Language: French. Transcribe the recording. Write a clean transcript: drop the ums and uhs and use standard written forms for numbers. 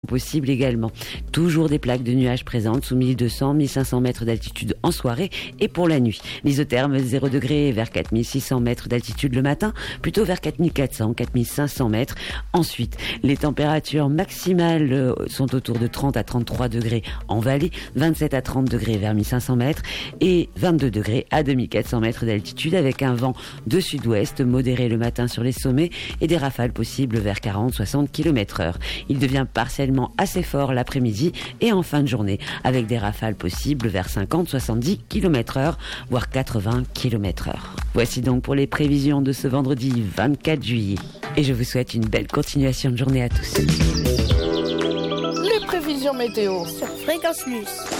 possibles également. Toujours des plaques de nuages présentes sous 1200, 1500 mètres d'altitude en soirée et pour la nuit. L'isotherme 0 degrés vers 4600 mètres d'altitude le matin, plutôt vers 4400, 4500 mètres. Ensuite, les températures maximales sont autour de 30 à 33 degrés en vallée, 27 à 30 degrés vers 1500 mètres et 22 degrés à 2400 mètres d'altitude avec un vent de sud-ouest modéré le matin sur les sommets et des rafales possibles vers 40-60 km/h. Il devient partiellement assez fort l'après-midi et en fin de journée avec des rafales possibles vers 50-70 km/h, voire 80 km/h. Voici donc pour les prévisions de ce vendredi 24 juillet. Et je vous souhaite une belle continuation de journée à tous. Les prévisions météo sur Fréquence Plus.